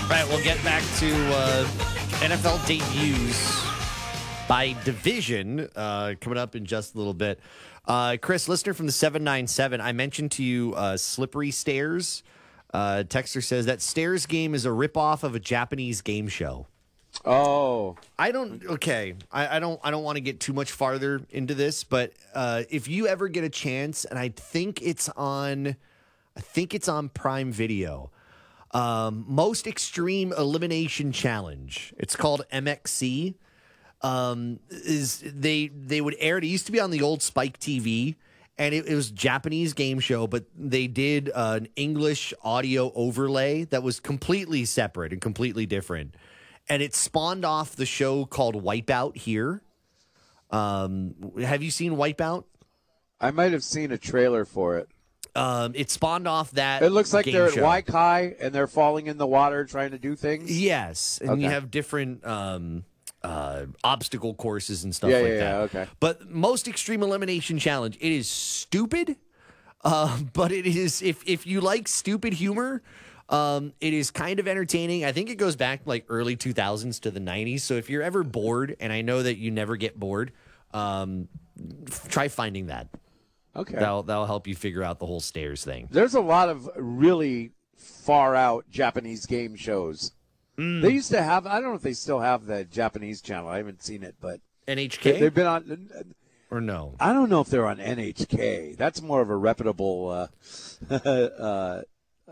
Right, we'll get back to NFL debuts by division coming up in just a little bit. Chris, listener from the 797, I mentioned to you Slippery Stairs. Texter says that Stairs game is a ripoff of a Japanese game show. Oh, I don't want to get too much farther into this, but if you ever get a chance, and I think it's on Prime Video. Most Extreme Elimination Challenge. It's called MXC. Is they would air it. It used to be on the old Spike TV, and it was a Japanese game show, but they did an English audio overlay that was completely separate and completely different. And it spawned off the show called Wipeout here. Have you seen Wipeout? I might have seen a trailer for it. It spawned off that. It looks like they're show. at Waikai and they're falling in the water trying to do things. Yes, and you have different obstacle courses and stuff that. that. Okay. But Most Extreme Elimination Challenge, it is stupid, but it is if you like stupid humor, it is kind of entertaining. I think it goes back like early 2000s to the 90s. So if you're ever bored, and I know that you never get bored, try finding that. Okay. That'll help you figure out the whole Stairs thing. There's a lot of really far out Japanese game shows. They used to have, I don't know if they still have the Japanese channel. I haven't seen it, but NHK? they've been on. Or no? I don't know if they're on NHK. That's more of a reputable channel.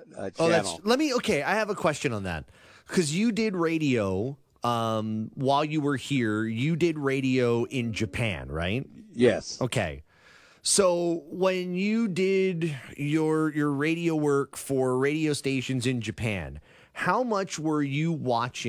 I have a question on that. Because you did radio while you were here. You did radio in Japan, right? Yes. Okay. So when you did your radio work for radio stations in Japan, how much were you watching